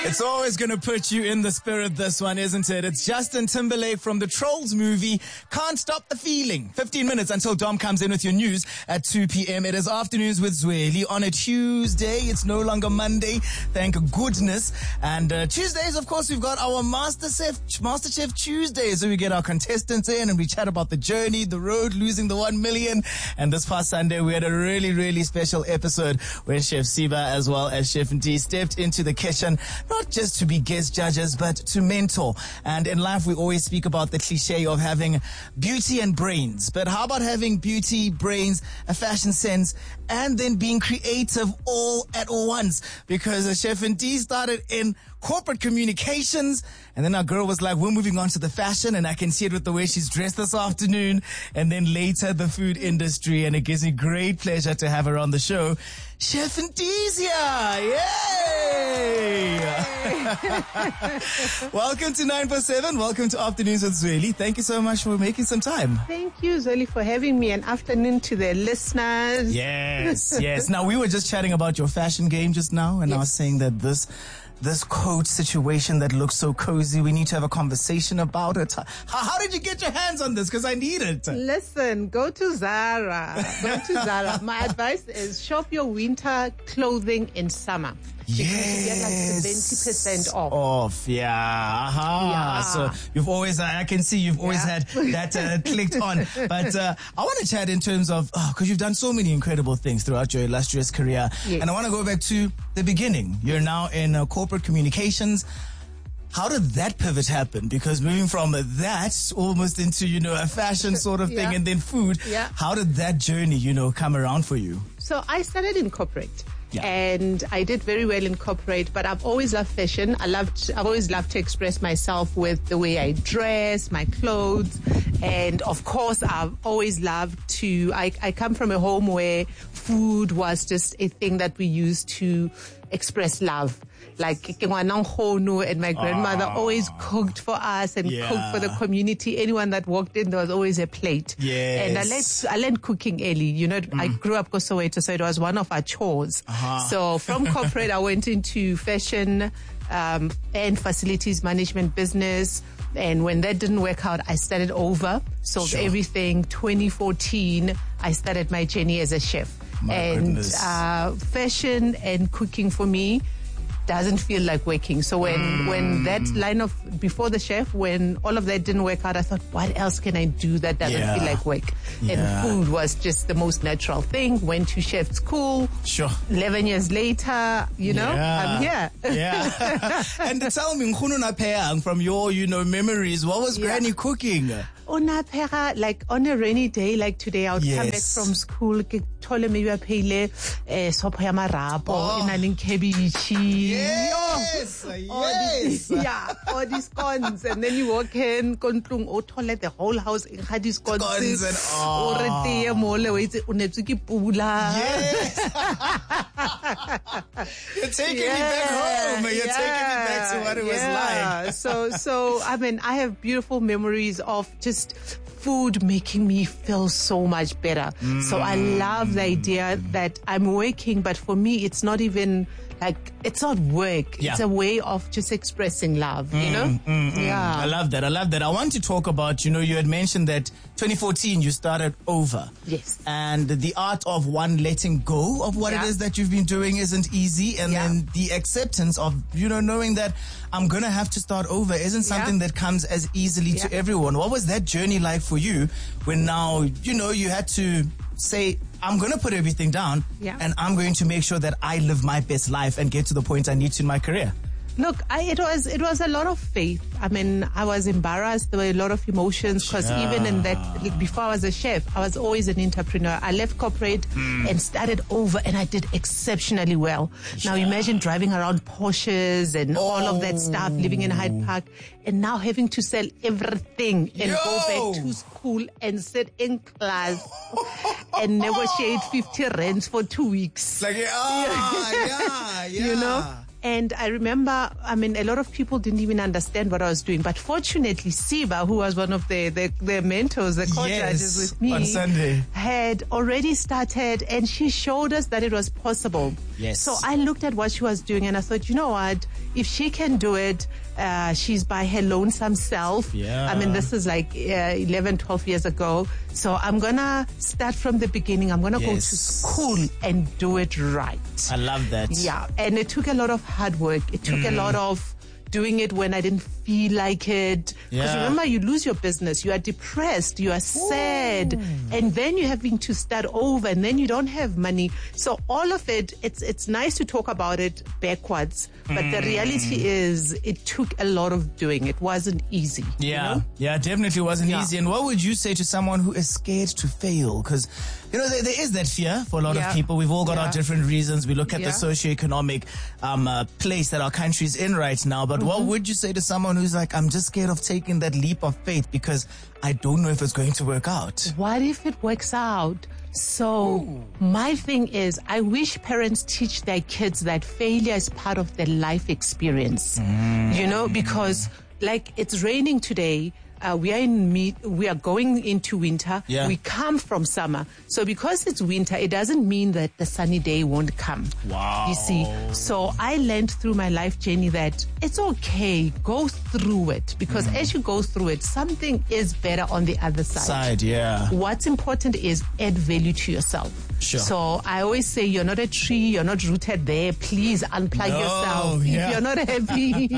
It's always going to put you in the spirit, this one, isn't it? It's Justin Timberlake from the Trolls movie, Can't Stop the Feeling. 15 minutes until Dom comes in with your news at 2 p.m. It is Afternoons with Zweli on a Tuesday. It's no longer Monday, thank goodness. And Tuesdays, of course, we've got our MasterChef Tuesdays, so we get our contestants in and we chat about the journey, the road, losing the 1 million. And this past Sunday, we had a really, really special episode where Chef Siba as well as Chef D stepped into the kitchen, not just to be guest judges, but to mentor. And in life, we always speak about the cliche of having beauty and brains. But how about having beauty, brains, a fashion sense, and then being creative all at once? Because Chef D started in corporate communications, and then our girl was like, we're moving on to the fashion, and I can see it with the way she's dressed this afternoon, and then later the food industry, and it gives me great pleasure to have her on the show. Chef Ndizia! Yay! Welcome to 947. Welcome to Afternoons with Zweli. Thank you so much for making some time. Thank you, Zweli, for having me. An afternoon to the listeners. Yes. Now, we were just chatting about your fashion game just now, and I was saying that this coat situation that looks so cozy, we need to have a conversation about it. How did you get your hands on this? Because I need it. Listen, go to Zara. My advice is shop your winter clothing in summer. Because you get like 70% off. Yeah. Yeah. So you've always, I can see you've always had that clicked on. But I want to chat in terms of, because you've done so many incredible things throughout your illustrious career. Yes. And I want to go back to the beginning. You're now in corporate communications. How did that pivot happen? Because moving from that almost into, a fashion sort of thing and then food, how did that journey, come around for you? So I started in corporate. Yeah. And I did very well in corporate, but I've always loved fashion. I've always loved to express myself with the way I dress, my clothes. And of course, I've always loved to, I come from a home where food was just a thing that we used to express love. Like, and my grandmother always cooked for us and cooked for the community. Anyone that walked in, there was always a plate. Yes. And I learned cooking early. I grew up in Soweto, so it was one of our chores. So from corporate, I went into fashion and facilities management business. And when that didn't work out, I started over. So everything 2014, I started my journey as a chef. Fashion and cooking for me doesn't feel like working. So when that line of before the chef, when all of that didn't work out, I thought, what else can I do that doesn't feel like work? And food was just the most natural thing. Went to chef school. 11 years later, I'm here. And tell me, from your, memories, what was Granny cooking? Like on a rainy day like today, I would come back from school, maybe I pay sopa ya marapo, cabbage. All these scones, and then you walk in, toilet, the whole house in these scones and You're taking me back home. You're taking me back to what it was like. So I mean, I have beautiful memories of just food making me feel so much better. So I love the idea that I'm working, but for me, it's not even like, it's not work. It's a way of just expressing love, I love that. I want to talk about, you had mentioned that 2014 you started over. Yes. And the art of one letting go of what it is that you've been doing isn't easy. And then the acceptance of, knowing that I'm going to have to start over isn't something that comes as easily to everyone. What was that journey like for you when now, you had to say, I'm going to put everything down and I'm going to make sure that I live my best life and get to the point I need to in my career? Look, it was a lot of faith. I mean, I was embarrassed. There were a lot of emotions because even in that, before I was a chef, I was always an entrepreneur. I left corporate and started over, and I did exceptionally well. Now imagine driving around Porsches and all of that stuff, living in Hyde Park, and now having to sell everything and go back to school and sit in class and negotiate 50 rents for 2 weeks. Like, And I remember, a lot of people didn't even understand what I was doing. But fortunately, Siba, who was one of the mentors, the co-judges with me, on Sunday, had already started, and she showed us that it was possible. Yes. So I looked at what she was doing, and I thought, you know what? If she can do it, she's by her lonesome self. Yeah. This is like 11, 12 years ago. So I'm going to start from the beginning. I'm going to go to school and do it right. I love that. Yeah. And it took a lot of hard work. It took a lot of doing it when I didn't feel like it. Because remember, you lose your business, you are depressed, you are sad, and then you're having to start over, and then you don't have money. So all of it, it's nice to talk about it backwards, but the reality is it took a lot of doing. It wasn't easy. Yeah, you know? yeah, definitely wasn't easy. And what would you say to someone who is scared to fail? Because, there is that fear for a lot of people. We've all got our different reasons. We look at the socioeconomic place that our country's in right now. But what would you say to someone who's like, I'm just scared of taking that leap of faith because I don't know if it's going to work out? What if it works out? So my thing is, I wish parents teach their kids that failure is part of their life experience, because like it's raining today. We are going into winter. Yeah. We come from summer. So because it's winter, it doesn't mean that the sunny day won't come. Wow. You see? So I learned through my life journey that it's okay. Go through it. Because as you go through it, something is better on the other side. What's important is add value to yourself. Sure. So I always say, you're not a tree, you're not rooted there. Please unplug yourself. If you're not happy,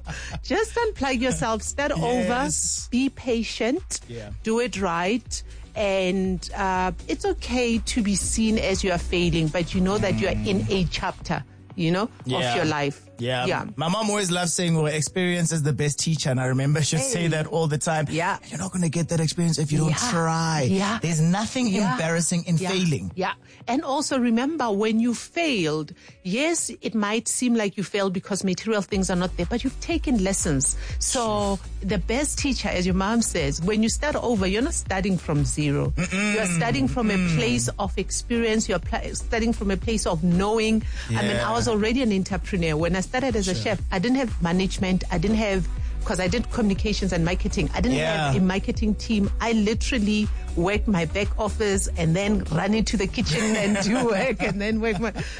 just unplug yourself, start over, be patient, do it right. And it's okay to be seen as you are failing, but you know that you are in a chapter, of your life. Yeah. My mom always loved saying, well, experience is the best teacher. And I remember she'd say that all the time. Yeah. You're not going to get that experience if you don't try. Yeah. There's nothing embarrassing in failing. Yeah. And also remember, when you failed, yes, it might seem like you failed because material things are not there, but you've taken lessons. So the best teacher, as your mom says, when you start over, you're not starting from zero. You're starting from a place of experience. You're starting from a place of knowing. I was already an entrepreneur. When I started as a chef, I didn't have management. Because I did communications and marketing. I didn't have a marketing team. I literally worked my back office and then run into the kitchen and do work and then work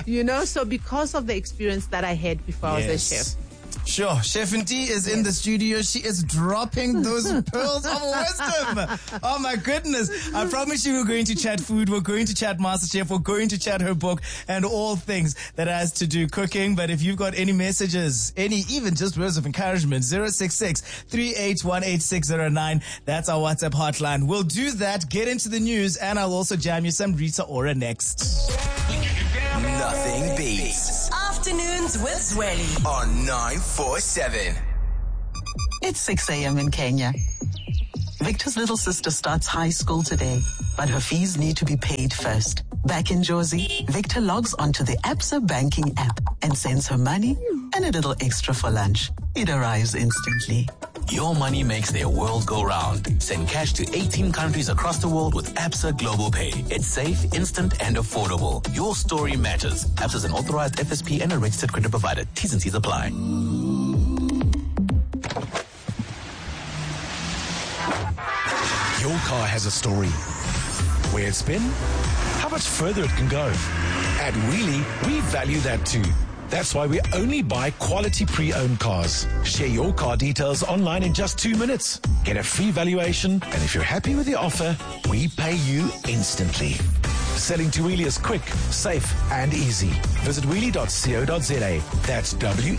so because of the experience that I had before I was a chef. Sure. Chef Nti is in the studio. She is dropping those pearls of wisdom. Oh my goodness. I promise you we're going to chat food. We're going to chat MasterChef. We're going to chat her book and all things that has to do cooking. But if you've got any messages, even just words of encouragement, 066-3818-609. That's our WhatsApp hotline. We'll do that, get into the news, and I'll also jam you some Rita Ora next. Nothing beats Afternoons with Zweli on 947. It's 6 a.m. in Kenya. Victor's little sister starts high school today, but her fees need to be paid first. Back in Jozi, Victor logs onto the Absa banking app and sends her money and a little extra for lunch. It arrives instantly. Your money makes their world go round. Send cash to 18 countries across the world with Absa Global Pay. It's safe, instant, and affordable. Your story matters. Absa is an authorized FSP and a registered credit provider. T's and C's apply. Your car has a story. Where it's been, how much further it can go. At Wheelie, we value that too. That's why we only buy quality pre-owned cars. Share your car details online in just 2 minutes. Get a free valuation, and if you're happy with the offer, we pay you instantly. Selling to Wheelie is quick, safe, and easy. Visit wheelie.co.za. That's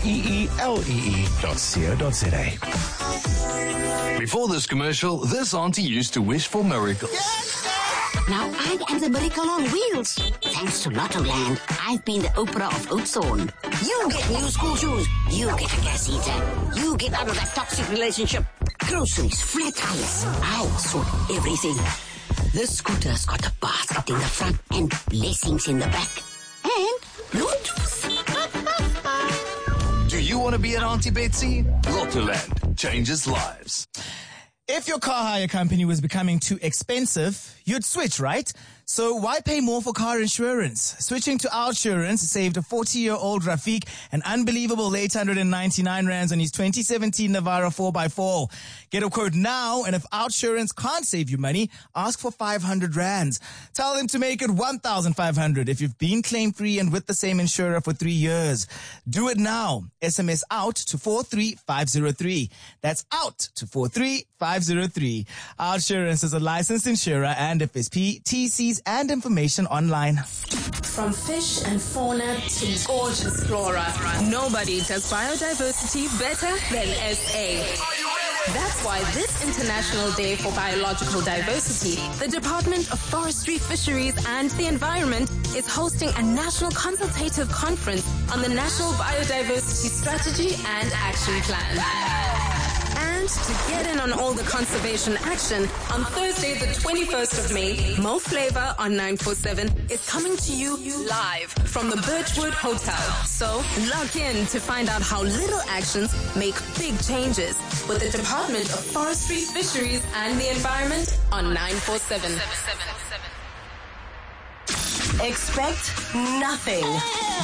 WEELEE.co.za. Before this commercial, this auntie used to wish for miracles. Now I am the miracle on wheels. Thanks to Lottoland, I've been the Oprah of Oudtshoorn. You get new school shoes. You get a gas heater. You get out of that toxic relationship. Groceries, flat tires. I sort everything. This scooter's got a basket in the front and blessings in the back. And Bluetooth. Do you want to be an Auntie Betsy? Lottoland changes lives. If your car hire company was becoming too expensive, you'd switch, right? So why pay more for car insurance? Switching to Outsurance saved a 40-year-old Rafiq an unbelievable 899 rands on his 2017 Navara 4x4. Get a quote now, and if Outsurance can't save you money, ask for 500 rands. Tell them to make it 1,500 if you've been claim-free and with the same insurer for 3 years. Do it now. SMS out to 43503. That's out to 43503. Outsurance is a licensed insurer and FSP. TCs and information online. From fish and fauna to gorgeous flora, nobody does biodiversity better than SA. That's why this International Day for Biological Diversity, the Department of Forestry, Fisheries and the Environment is hosting a national consultative conference on the National Biodiversity Strategy and Action Plan. And to get in on all the conservation action, on Thursday, the 21st of May, Mo Flavor on 947 is coming to you live from the Birchwood Hotel. So log in to find out how little actions make big changes with the Department of Forestry, Fisheries and the Environment on 947. Expect nothing